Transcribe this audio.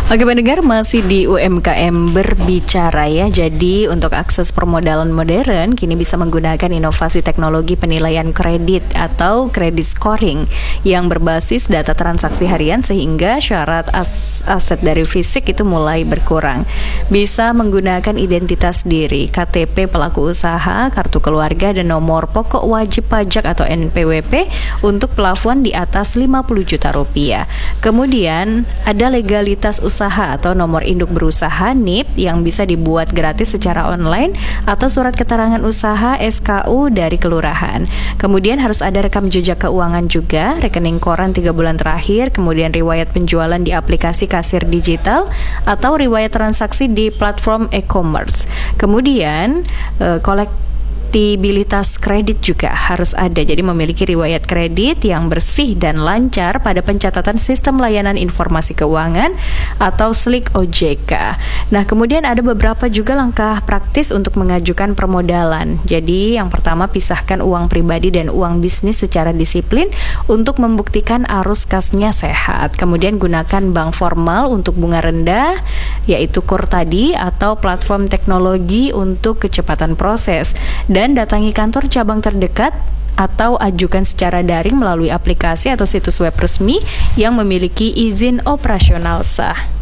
Oke pendengar, masih di UMKM berbicara ya. Jadi untuk akses permodalan modern kini bisa menggunakan inovasi teknologi penilaian kredit atau credit scoring yang berbasis data transaksi harian, sehingga syarat aset dari fisik itu mulai berkurang. Bisa menggunakan identitas diri, KTP pelaku usaha, kartu keluarga, dan nomor pokok wajib pajak atau NPWP untuk plafon di atas 50 juta rupiah. Kemudian ada legalitas usaha atau nomor induk berusaha NIP yang bisa dibuat gratis secara online, atau surat keterangan usaha SKU dari kelurahan. Kemudian harus ada rekam jejak keuangan juga, rekening koran 3 bulan terakhir, kemudian riwayat penjualan di aplikasi kasir digital atau riwayat transaksi di platform e-commerce. Kemudian kolektabilitas kredit juga harus ada, jadi memiliki riwayat kredit yang bersih dan lancar pada pencatatan sistem layanan informasi keuangan atau SLIK OJK. Nah, kemudian ada beberapa juga langkah praktis untuk mengajukan permodalan. Jadi yang pertama, pisahkan uang pribadi dan uang bisnis secara disiplin untuk membuktikan arus kasnya sehat. Kemudian gunakan bank formal untuk bunga rendah, yaitu KUR tadi, atau platform teknologi untuk kecepatan proses. Dan datangi kantor cabang terdekat atau ajukan secara daring melalui aplikasi atau situs web resmi yang memiliki izin operasional sah.